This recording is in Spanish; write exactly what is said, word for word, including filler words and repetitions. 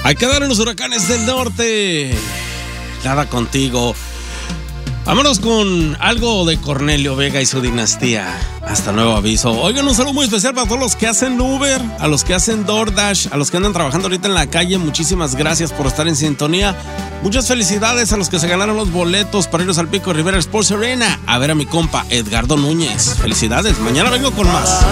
Hay que darle los huracanes del norte. Nada contigo. Vámonos con algo de Cornelio Vega y su dinastía. Hasta nuevo aviso. Oigan, un saludo muy especial para todos los que hacen Uber, a los que hacen DoorDash, a los que andan trabajando ahorita en la calle. Muchísimas gracias por estar en sintonía. Muchas felicidades a los que se ganaron los boletos para irnos al Pico Rivera Sports Arena a ver a mi compa Edgardo Núñez. Felicidades. Mañana vengo con más.